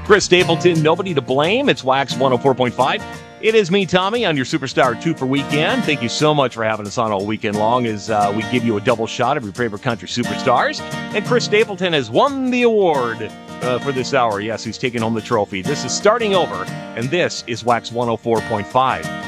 Chris Stapleton, nobody to blame. It's Wax 104.5. It is me, Tommy, on your Superstar 2 for weekend. Thank you so much for having us on all weekend long as we give you a double shot of your favorite country superstars. And Chris Stapleton has won the award for this hour. Yes, he's taking home the trophy. This is Starting Over, and this is Wax 104.5.